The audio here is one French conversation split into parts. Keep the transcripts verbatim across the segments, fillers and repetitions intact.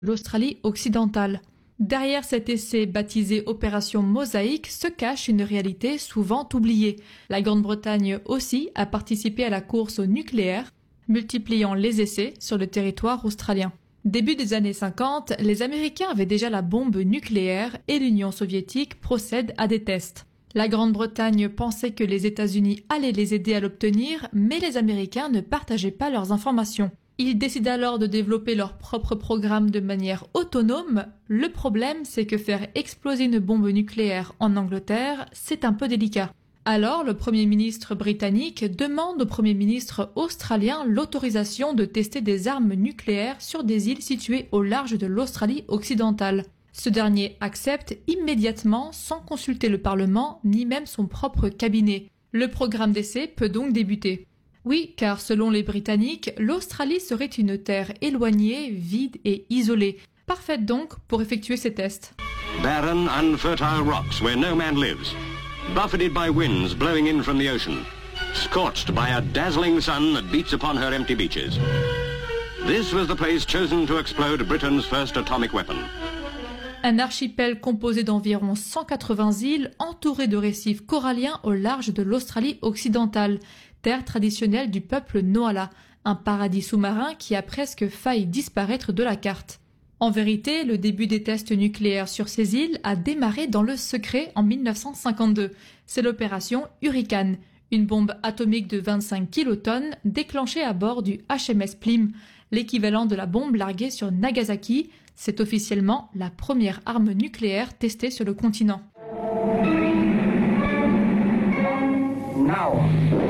l'Australie occidentale. Derrière cet essai baptisé Opération Mosaïque se cache une réalité souvent oubliée. La Grande-Bretagne aussi a participé à la course au nucléaire, multipliant les essais sur le territoire australien. Début des années cinquante, les Américains avaient déjà la bombe nucléaire et l'Union soviétique procède à des tests. La Grande-Bretagne pensait que les États-Unis allaient les aider à l'obtenir, mais les Américains ne partageaient pas leurs informations. Ils décident alors de développer leur propre programme de manière autonome. Le problème, c'est que faire exploser une bombe nucléaire en Angleterre, c'est un peu délicat. Alors, le Premier ministre britannique demande au Premier ministre australien l'autorisation de tester des armes nucléaires sur des îles situées au large de l'Australie occidentale. Ce dernier accepte immédiatement sans consulter le Parlement ni même son propre cabinet. Le programme d'essai peut donc débuter. Oui, car selon les Britanniques, l'Australie serait une terre éloignée, vide et isolée, parfaite donc pour effectuer ces tests. Barren, unfertile rocks where no man lives. Buffeted by winds blowing in from the ocean, scorched by a dazzling sun that beats upon her empty beaches. This was the place chosen to explode Britain's first atomic weapon. Un archipel composé d'environ cent quatre-vingts îles entouré de récifs coralliens au large de l'Australie occidentale, terre traditionnelle du peuple Noala, un paradis sous-marin qui a presque failli disparaître de la carte. En vérité, le début des tests nucléaires sur ces îles a démarré dans le secret en mille neuf cent cinquante-deux. C'est l'opération Hurricane, une bombe atomique de vingt-cinq kilotonnes déclenchée à bord du H M S Plym, l'équivalent de la bombe larguée sur Nagasaki. C'est officiellement la première arme nucléaire testée sur le continent. Now.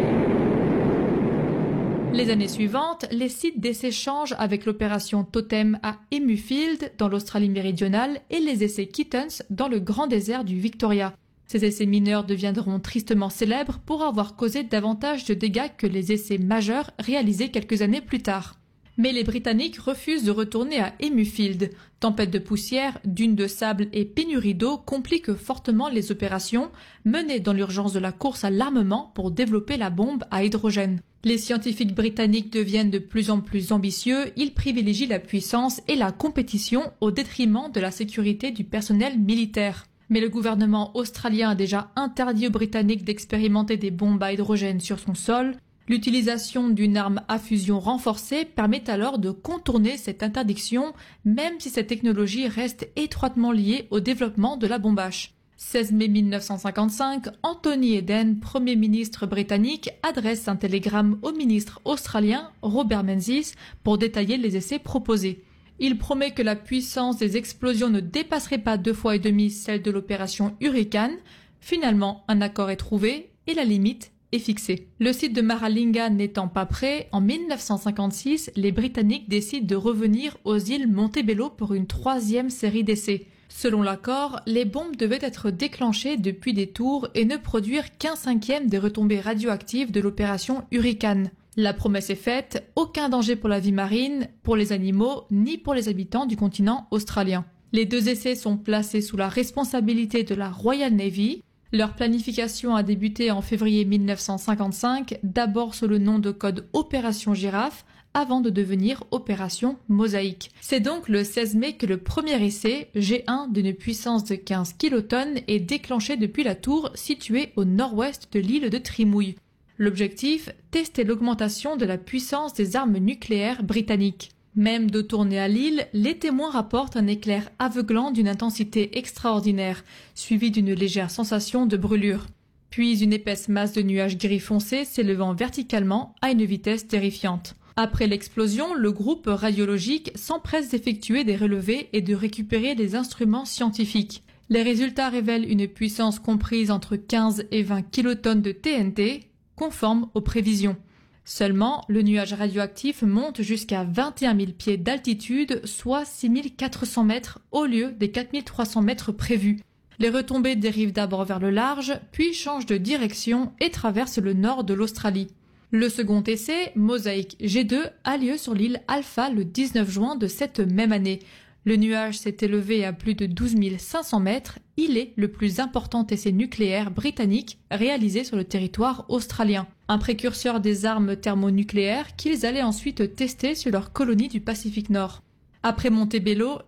Les années suivantes, les sites d'essais changent avec l'opération Totem à Emufield dans l'Australie méridionale et les essais Kittens dans le grand désert du Victoria. Ces essais mineurs deviendront tristement célèbres pour avoir causé davantage de dégâts que les essais majeurs réalisés quelques années plus tard. Mais les Britanniques refusent de retourner à Emufield. Tempête de poussière, dunes de sable et pénurie d'eau compliquent fortement les opérations menées dans l'urgence de la course à l'armement pour développer la bombe à hydrogène. Les scientifiques britanniques deviennent de plus en plus ambitieux, ils privilégient la puissance et la compétition au détriment de la sécurité du personnel militaire. Mais le gouvernement australien a déjà interdit aux Britanniques d'expérimenter des bombes à hydrogène sur son sol. L'utilisation d'une arme à fusion renforcée permet alors de contourner cette interdiction, même si cette technologie reste étroitement liée au développement de la bombache. seize mai mille neuf cent cinquante-cinq, Anthony Eden, Premier ministre britannique, adresse un télégramme au ministre australien Robert Menzies pour détailler les essais proposés. Il promet que la puissance des explosions ne dépasserait pas deux fois et demi celle de l'opération Hurricane. Finalement, un accord est trouvé et la limite est fixée. Le site de Maralinga n'étant pas prêt, en mille neuf cent cinquante-six, les Britanniques décident de revenir aux îles Montebello pour une troisième série d'essais. Selon l'accord, les bombes devaient être déclenchées depuis des tours et ne produire qu'un cinquième des retombées radioactives de l'opération Hurricane. La promesse est faite, aucun danger pour la vie marine, pour les animaux, ni pour les habitants du continent australien. Les deux essais sont placés sous la responsabilité de la Royal Navy. Leur planification a débuté en février mille neuf cent cinquante-cinq, d'abord sous le nom de code Opération Girafe, avant de devenir Opération Mosaïque. C'est donc le seize mai que le premier essai, G un d'une puissance de quinze kilotonnes, est déclenché depuis la tour située au nord-ouest de l'île de Trimouille. L'objectif, tester l'augmentation de la puissance des armes nucléaires britanniques. Même de tourner à l'île, les témoins rapportent un éclair aveuglant d'une intensité extraordinaire, suivi d'une légère sensation de brûlure. Puis une épaisse masse de nuages gris foncé s'élevant verticalement à une vitesse terrifiante. Après l'explosion, le groupe radiologique s'empresse d'effectuer des relevés et de récupérer les instruments scientifiques. Les résultats révèlent une puissance comprise entre quinze et vingt kilotonnes de T N T, conforme aux prévisions. Seulement, le nuage radioactif monte jusqu'à vingt et un mille pieds d'altitude, soit six mille quatre cents mètres au lieu des quatre mille trois cents mètres prévus. Les retombées dérivent d'abord vers le large, puis changent de direction et traversent le nord de l'Australie. Le second essai, Mosaïque G deux, a lieu sur l'île Alpha le dix-neuf juin de cette même année. Le nuage s'est élevé à plus de douze mille cinq cents mètres. Il est le plus important essai nucléaire britannique réalisé sur le territoire australien. Un précurseur des armes thermonucléaires qu'ils allaient ensuite tester sur leur colonie du Pacifique Nord. Après Montebello,